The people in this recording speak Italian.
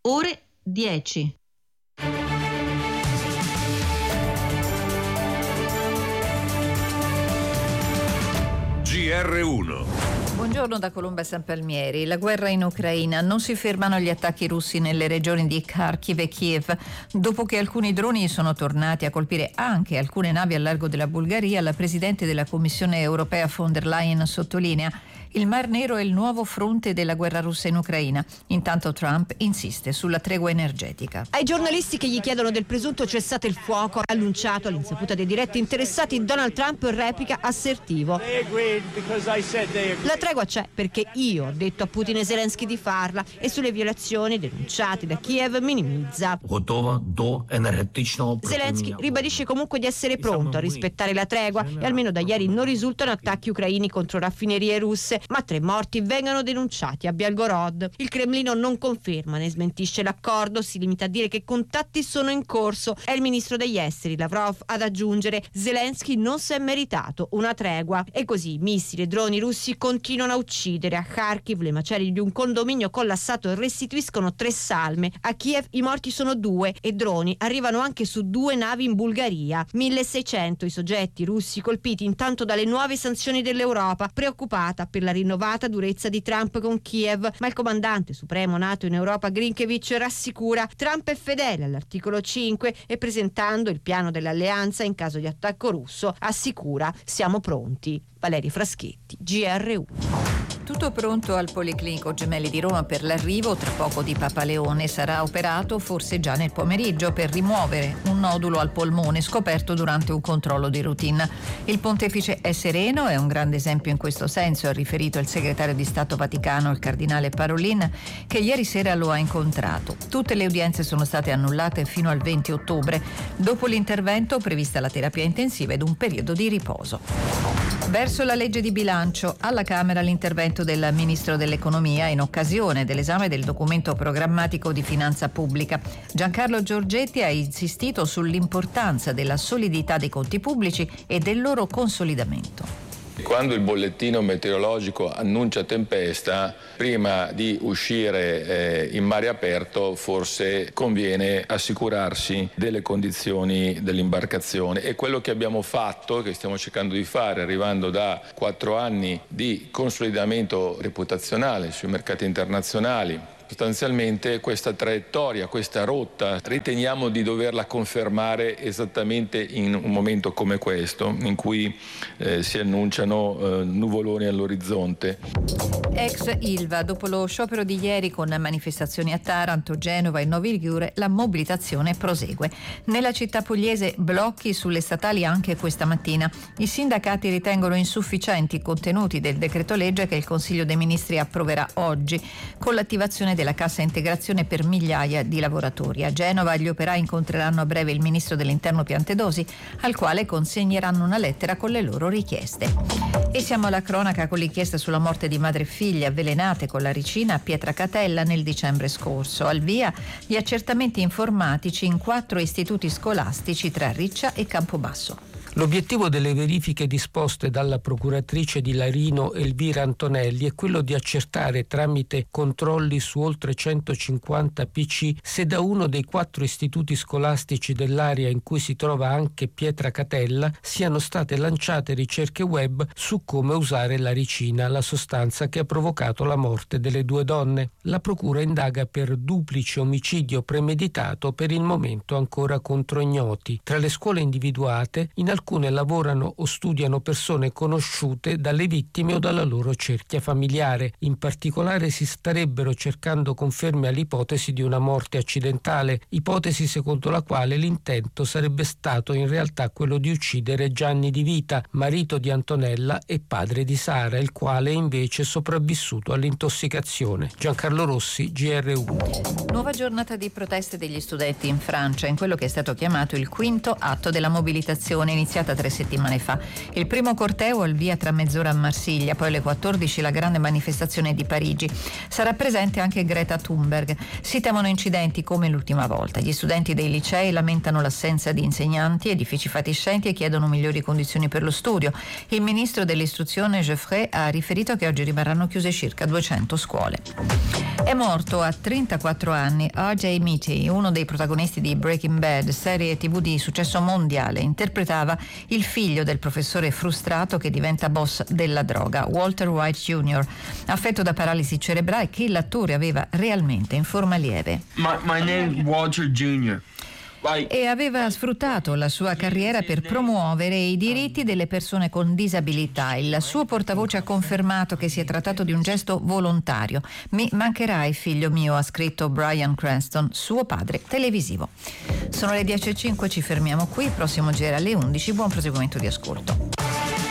ore 10. GR1. Buongiorno da Colomba San Palmieri. La guerra in Ucraina. Non si fermano gli attacchi russi nelle regioni di Kharkiv e Kiev. Dopo che alcuni droni sono tornati a colpire anche alcune navi al largo della Bulgaria, la Presidente della Commissione europea von der Leyen sottolinea: il Mar Nero è il nuovo fronte della guerra russa in Ucraina. Intanto Trump insiste sulla tregua energetica. Ai giornalisti che gli chiedono del presunto cessate il fuoco, ha annunciato all'insaputa dei diretti interessati Donald Trump in replica assertivo. La tregua c'è perché io ho detto a Putin e Zelensky di farla, e sulle violazioni denunciate da Kiev minimizza. Zelensky ribadisce comunque di essere pronto a rispettare la tregua e almeno da ieri non risultano attacchi ucraini contro raffinerie russe, ma 3 morti vengono denunciati a Belgorod. Il Cremlino non conferma né smentisce l'accordo, si limita a dire che contatti sono in corso. È il ministro degli esteri Lavrov ad aggiungere: Zelensky non si è meritato una tregua. E così missili e droni russi continuano a uccidere. A Kharkiv le macerie di un condominio collassato restituiscono 3 salme. A Kiev i morti sono 2 e droni arrivano anche su 2 navi in Bulgaria. 1600 i soggetti russi colpiti intanto dalle nuove sanzioni dell'Europa, preoccupata per la rinnovata durezza di Trump con Kiev, ma il comandante supremo NATO in Europa Grinkevic rassicura: Trump è fedele all'articolo 5 e, presentando il piano dell'alleanza in caso di attacco russo, assicura: siamo pronti. Valeria Fraschetti, GR1. Tutto pronto al Policlinico Gemelli di Roma per l'arrivo tra poco di Papa Leone. Sarà operato forse già nel pomeriggio per rimuovere un nodulo al polmone scoperto durante un controllo di routine. Il pontefice è sereno, è un grande esempio in questo senso, ha riferito il segretario di Stato Vaticano, il cardinale Parolin, che ieri sera lo ha incontrato. Tutte le udienze sono state annullate fino al 20 ottobre. Dopo l'intervento prevista la terapia intensiva ed un periodo di riposo. Verso la legge di bilancio, alla Camera l'intervento del Ministro dell'Economia in occasione dell'esame del documento programmatico di finanza pubblica. Giancarlo Giorgetti ha insistito sull'importanza della solidità dei conti pubblici e del loro consolidamento. Quando il bollettino meteorologico annuncia tempesta, prima di uscire in mare aperto forse conviene assicurarsi delle condizioni dell'imbarcazione, e quello che abbiamo fatto, che stiamo cercando di fare, arrivando da 4 anni di consolidamento reputazionale sui mercati internazionali. Sostanzialmente questa traiettoria, questa rotta, riteniamo di doverla confermare esattamente in un momento come questo, in cui si annunciano nuvoloni all'orizzonte. Ex Ilva, dopo lo sciopero di ieri con manifestazioni a Taranto, Genova e Novi Ligure, la mobilitazione prosegue. Nella città pugliese blocchi sulle statali anche questa mattina. I sindacati ritengono insufficienti i contenuti del decreto legge che il Consiglio dei Ministri approverà oggi, con l'attivazione della cassa integrazione per migliaia di lavoratori. A Genova gli operai incontreranno a breve il ministro dell'Interno Piantedosi, al quale consegneranno una lettera con le loro richieste. E siamo alla cronaca con l'inchiesta sulla morte di madre e figlia avvelenate con la ricina a Pietracatella nel dicembre scorso. Al via gli accertamenti informatici in 4 istituti scolastici tra Riccia e Campobasso. L'obiettivo delle verifiche disposte dalla procuratrice di Larino Elvira Antonelli è quello di accertare tramite controlli su oltre 150 PC se da uno dei 4 istituti scolastici dell'area in cui si trova anche Pietracatella siano state lanciate ricerche web su come usare la ricina, la sostanza che ha provocato la morte delle 2 donne. La procura indaga per duplice omicidio premeditato, per il momento ancora contro ignoti. Tra le scuole individuate, in alcune lavorano o studiano persone conosciute dalle vittime o dalla loro cerchia familiare. In particolare si starebbero cercando conferme all'ipotesi di una morte accidentale, ipotesi secondo la quale l'intento sarebbe stato in realtà quello di uccidere Gianni Di Vita, marito di Antonella e padre di Sara, il quale è invece sopravvissuto all'intossicazione. Giancarlo Rossi, GR1. Nuova giornata di proteste degli studenti in Francia, in quello che è stato chiamato il 5° atto della mobilitazione, iniziata 3 settimane fa. Il primo corteo al via tra mezz'ora a Marsiglia, poi alle 14 la grande manifestazione di Parigi. Sarà presente anche Greta Thunberg. Si temono incidenti come l'ultima volta. Gli studenti dei licei lamentano l'assenza di insegnanti, edifici fatiscenti e chiedono migliori condizioni per lo studio. Il ministro dell'istruzione Geoffrey ha riferito che oggi rimarranno chiuse circa 200 scuole. È morto a 34 anni R.J. Meaty, uno dei protagonisti di Breaking Bad, serie TV di successo mondiale. Interpretava il figlio del professore frustrato che diventa boss della droga, Walter White Jr., affetto da paralisi cerebrale, che l'attore aveva realmente in forma lieve. My name is Walter Jr. E aveva sfruttato la sua carriera per promuovere i diritti delle persone con disabilità. Il suo portavoce ha confermato che si è trattato di un gesto volontario. Mi mancherai, figlio mio, ha scritto Bryan Cranston, suo padre televisivo. Sono le 10:05, ci fermiamo qui. Prossimo giro alle 11. Buon proseguimento di ascolto.